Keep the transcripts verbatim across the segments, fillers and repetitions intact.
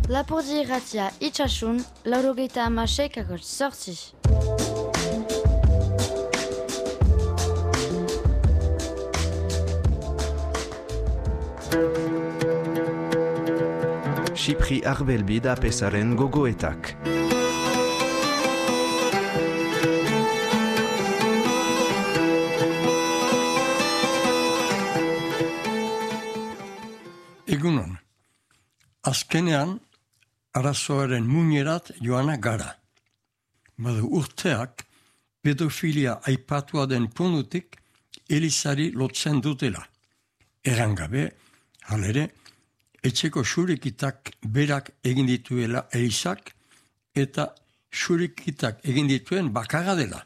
Lapurdi irratia itxasun, laurogeita hamasek akot sortzi. Xipri Arbelbi da pesaren gogoetak. Egunon, azkenean arazoaren muinerat joana gara. Badu urteak pedofilia aipatua den punutik Elizari lotzen dutela. Erangabe, halere, etxeko xurikitak berak egin dituela Elizak eta xurikitak egin dituen bakarra dela.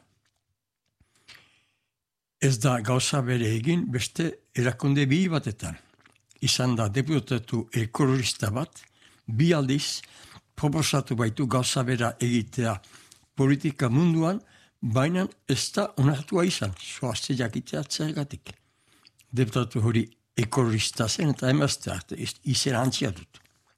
Ez da gauza bere egin beste erakunde bihi batetan. Izan da deputatu ekologista bat, bi aldiz proposatu baitu gauza bera egitea politika munduan, baina ez da onartua izan, zoazte jakitea zergatik. Deputatu hori ekologista zen eta emazte arte izan antzia dut.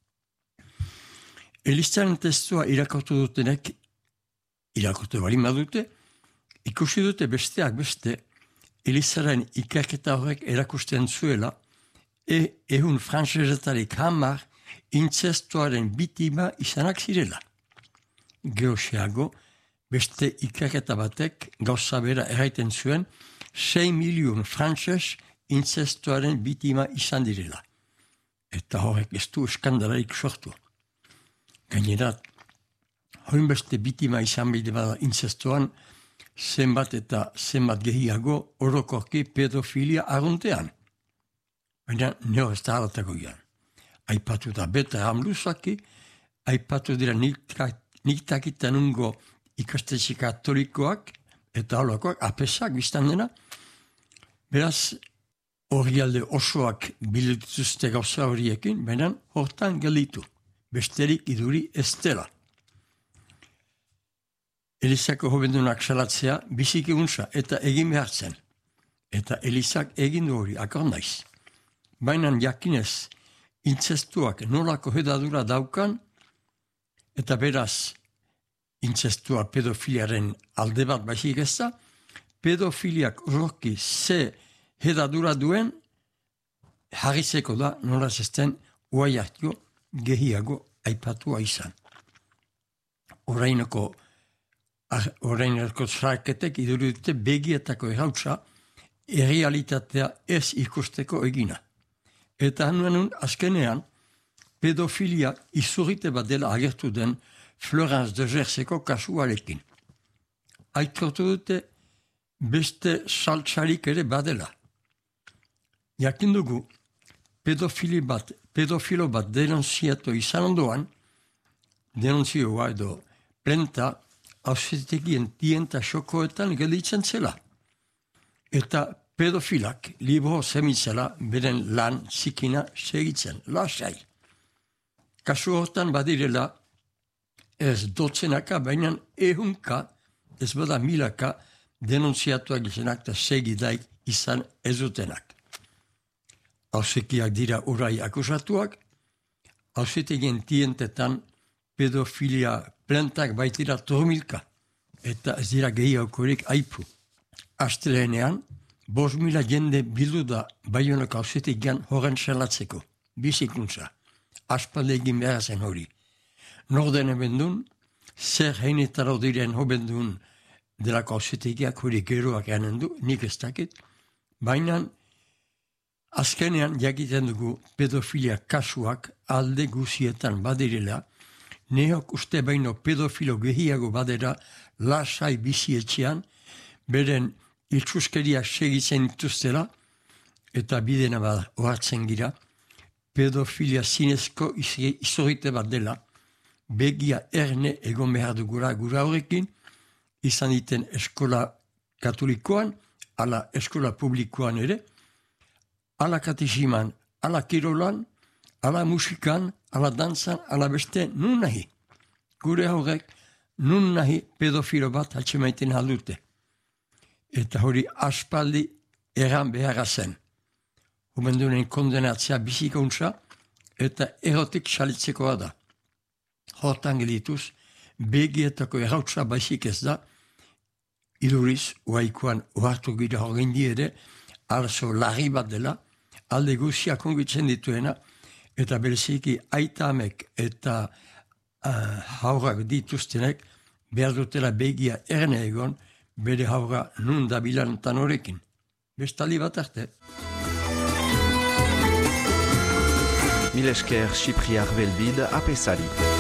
Elizaren testua irakortu dutenek, irakortu balima dute, ikusi dute besteak beste, Elizaren ikerketa horrek erakusten zuela, e ehun frantsesetarik hamar intzestuaren bitima izanak zirela. Geroxeago, beste ikerketa batek gauza bera erraiten zuen, sei milion frantses intzestuaren bitima izan direla. Eta horrek ez du eskandalarik sortu. Gainera, horren beste bitima izan bide bada intzestuan, zenbat eta zenbat gehiago orokorki pedofilia arruntean. Baina neo ez da halatako gian. Aipatu da beta hamluzaki, aipatu dira niktakitan ungo ikastetxe katolikoak eta halakoak apesak biztan dena. Beraz, orrialde osoak bilituzte gauza horiekin, baina hortan gelditu. Besterik iduri ez dela. Elizako hobendunak salatzea biziki unsa eta egin behartzen. Eta Elizak egin du hori, akor naiz. Baina jakinez, intzestuak nolako hedadura daukan, eta beraz, intzestua pedofiliaren alde bat baizik ez da, pedofiliak roki ze hedadura duen, jarrizeko da nola zesten uaiartio gehiago aipatua izan. Orainoko, orainoko zaraketek idurute begietako errautza, errealitatea ez ikusteko egina. Eta hanuenun azkenean, pedofilia izurrite bat dela agertu den Florence de Jerseko kasuarekin. Aitortu dute beste saltsarik ere badela. Jakin dugu, pedofili bat, pedofilo bat denunziatu izan ondoan, denunzioa edo plenta hausetekien tienta xokoetan gelditzen zela. Eta pedofilak libro zemitzela beren lan zikina segitzen, lasai. Kasu hortan badirela ez dotzenaka, baina ehunka, ez bada milaka denunziatuak izanak eta segidaik izan ez dutenak. Hausekiak dira orai akusatuak, hausetekien tientetan pedofilia plentak baitira tormilka, eta ez dira gehiagokorik aipu. Astelenean, bost mila jende bildu da Baionako hausetegian horren salatzeko, bizikuntza, aspalde egin behar zen hori. Norden ebendun, zer heinetaro diren hobendun delako hausetegiak hori geroak ganen du, nik ez dakit, baina azkenean jakiten dugu pedofilia kasuak alde guzietan badirela, neok uste baino pedofilo gehiago badera lasai bizietxean, beren iltsuskeria segitzen dituztela, eta bidena bat ohartzen gira, pedofilia zinezko izorite bat dela, begia erne egon behar dugura gura horrekin, izan diten eskola katolikoan, ala eskola publikoan ere, ala katesiman, ala kirolan, ala musikan, ala dantzan, ala beste nun nahi. Gure horrek nun nahi pedofilo bat hatxemaiten aldute. Eta hori aspaldi erran beharra zen. Humendunen kondenatzea bizikauntza eta erotik salitzekoa da. hortan gelituz, begietako errautsa baizik ez da, iduriz, uaikoan uhartu gira horrendi ere, arazo larri bat dela, alde guziak ongitzen dituena, eta bereziki aitamek eta uh, haurak dituztenek, behar dutela begia erne egon, bere haura nun dabilan tan horrekin. Bestali bat arte. Mil esker Xipri Arbelbid apesari.